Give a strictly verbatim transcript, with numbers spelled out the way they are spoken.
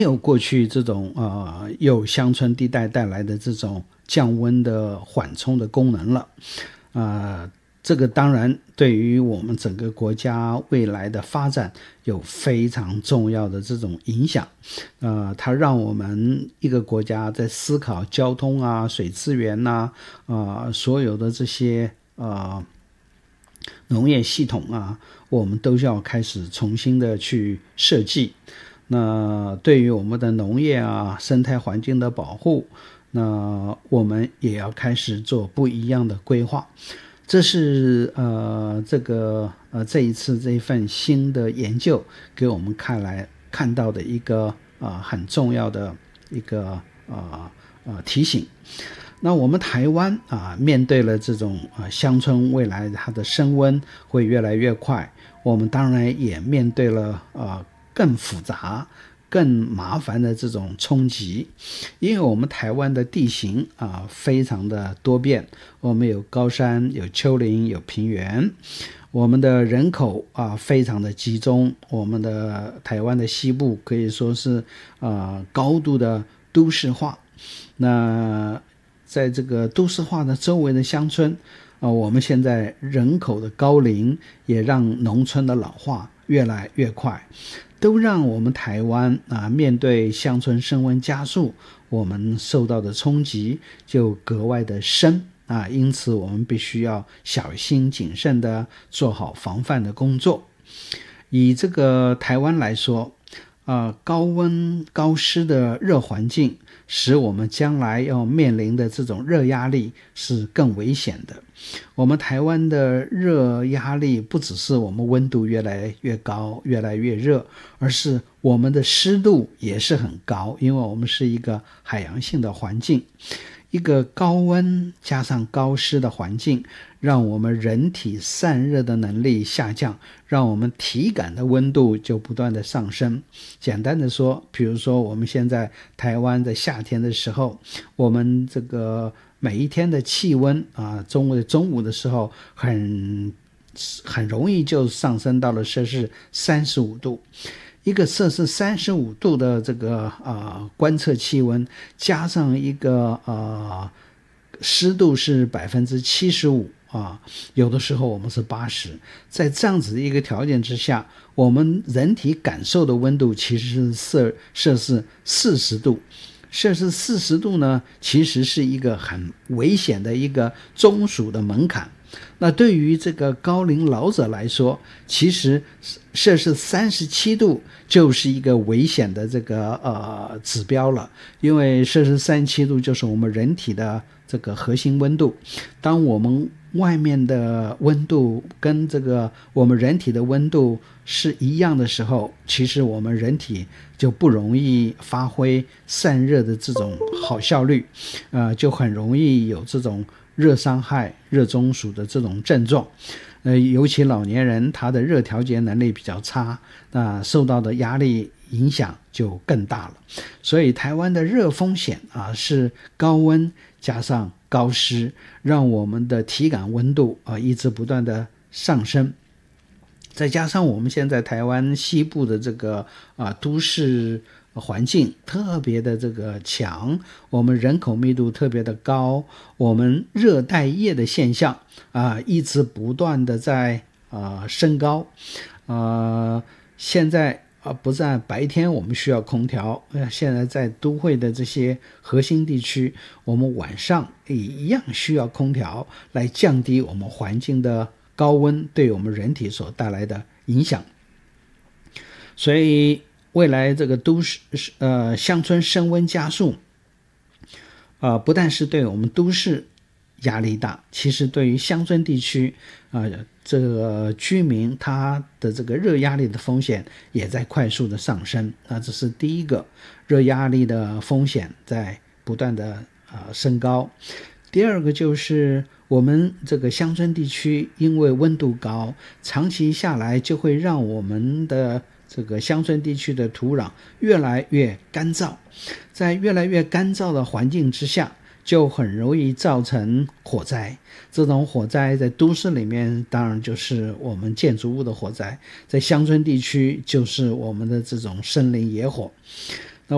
有过去这种呃有乡村地带带来的这种降温的缓冲的功能了。呃，这个当然对于我们整个国家未来的发展有非常重要的这种影响。呃，它让我们一个国家在思考交通啊、水资源啊、呃、所有的这些呃农业系统啊，我们都要开始重新的去设计。那对于我们的农业啊、生态环境的保护，那我们也要开始做不一样的规划。这是呃这个呃这一次这一份新的研究给我们看来看到的一个啊、呃、很重要的一个呃呃提醒。那我们台湾啊，面对了这种啊乡村未来它的升温会越来越快，我们当然也面对了啊更复杂、更麻烦的这种冲击。因为我们台湾的地形啊非常的多变，我们有高山、有丘陵、有平原，我们的人口啊非常的集中，我们的台湾的西部可以说是啊高度的都市化。那在这个都市化的周围的乡村啊，我们现在人口的高龄也让农村的老化越来越快，都让我们台湾啊面对乡村升温加速，我们受到的冲击就格外的深啊，因此我们必须要小心谨慎的做好防范的工作。以这个台湾来说，呃，高温高湿的热环境使我们将来要面临的这种热压力是更危险的。我们台湾的热压力不只是我们温度越来越高越来越热，而是我们的湿度也是很高，因为我们是一个海洋性的环境。一个高温加上高湿的环境，让我们人体散热的能力下降，让我们体感的温度就不断的上升。简单的说，比如说我们现在台湾在夏天的时候，我们这个每一天的气温啊，中午中午的时候很很容易就上升到了摄氏三十五度。一个摄氏三十五度的这个呃观测气温，加上一个呃湿度是百分之七十五啊，有的时候我们是八十，在这样子的一个条件之下，我们人体感受的温度其实是摄摄氏四十度。摄氏四十度呢，其实是一个很危险的一个中暑的门槛。那对于这个高龄老者来说，其实摄氏三十七度就是一个危险的这个呃指标了，因为摄氏三十七度就是我们人体的这个核心温度。当我们外面的温度跟这个我们人体的温度是一样的时候，其实我们人体就不容易发挥散热的这种好效率，呃，就很容易有这种热伤害、热中暑的这种症状。呃，尤其老年人他的热调节能力比较差，那、呃、受到的压力影响就更大了。所以台湾的热风险啊是高温加上高湿，让我们的体感温度啊一直不断的上升。再加上我们现在台湾西部的这个啊都市环境特别的这个强，我们人口密度特别的高，我们热带夜的现象啊一直不断的在啊升高。呃现在啊不在白天我们需要空调，现在在都会的这些核心地区，我们晚上也一样需要空调来降低我们环境的高温对我们人体所带来的影响。所以未来这个都市呃乡村升温加速，呃不但是对我们都市压力大，其实对于乡村地区啊、呃、这个居民他的这个热压力的风险也在快速的上升。那这是第一个，热压力的风险在不断的呃升高。第二个就是我们这个乡村地区因为温度高，长期下来就会让我们的这个乡村地区的土壤越来越干燥，在越来越干燥的环境之下，就很容易造成火灾。这种火灾在都市里面当然就是我们建筑物的火灾，在乡村地区就是我们的这种森林野火。